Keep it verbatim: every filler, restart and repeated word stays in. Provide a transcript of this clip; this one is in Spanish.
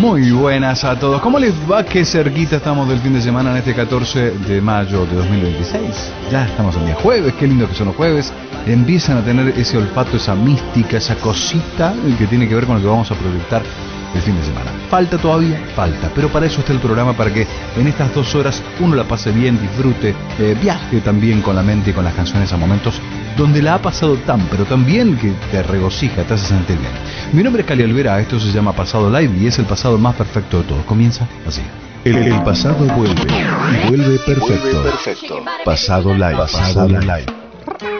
Muy buenas a todos. ¿Cómo les va? Qué cerquita estamos del fin de semana en este catorce de mayo de dos mil veintiséis. Ya estamos en día jueves, qué lindo que son los jueves. Empiezan a tener ese olfato, esa mística, esa cosita que tiene que ver con lo que vamos a proyectar el fin de semana. Falta todavía, falta, pero para eso está el programa, para que en estas dos horas uno la pase bien, disfrute, eh, viaje también con la mente y con las canciones a momentos donde la ha pasado tan, pero tan bien que te regocija, te hace sentir bien. Mi nombre es Cali Olvera, esto se llama Pasado Live y es el pasado más perfecto de todos. Comienza así. El, el pasado vuelve y vuelve perfecto. Pasado Live. Pasado Live.